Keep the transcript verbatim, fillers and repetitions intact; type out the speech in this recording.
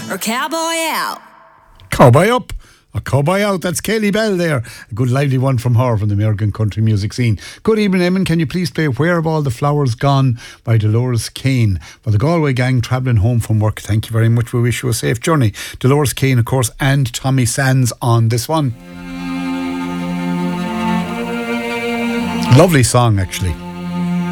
or cowboy out? Cowboy up. A cowboy out, that's Kaylee Bell there. A good lively one from her from the American country music scene. Good evening, Eamon. Can you please play Where Have All the Flowers Gone by Dolores Kane for the Galway gang travelling home from work? Thank you very much. We wish you a safe journey. Dolores Kane, of course, and Tommy Sands on this one. Lovely song, actually.